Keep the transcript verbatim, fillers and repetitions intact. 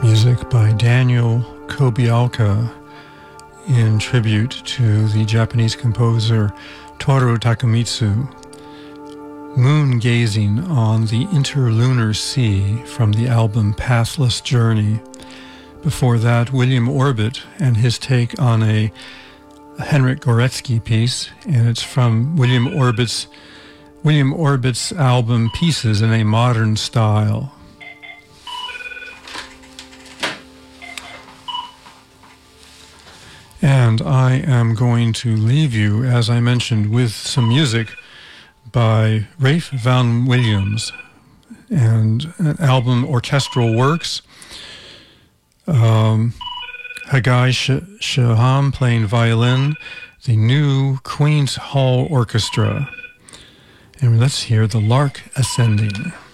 Music by Daniel Kobialka in tribute to the Japanese composer Toru Takemitsu. Moon Gazing on the Interlunar Sea from the album Pathless Journey. Before that, William Orbit and his take on a Henryk Górecki piece, and it's from William Orbit's William Orbit's album Pieces in a Modern Style. And I am going to leave you, as I mentioned, with some music by Ralph Vaughan Williams and an album Orchestral Works. Um, Hagai Shaham playing violin, the new Queen's Hall Orchestra. And let's hear The Lark Ascending.